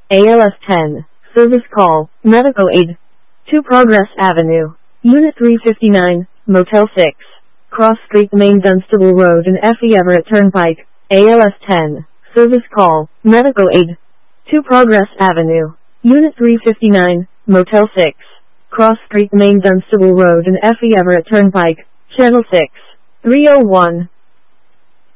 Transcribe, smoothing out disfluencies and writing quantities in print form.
ALS 10. Service call, medical aid. 2 Progress Avenue. Unit 359, Motel 6. Cross Street Main Dunstable Road and F.E. Everett Turnpike. ALS 10. Service call, medical aid. 2 Progress Avenue. Unit 359, Motel 6. Cross Street Main Dunstable Road and F.E. Everett Turnpike. Channel 6. 301.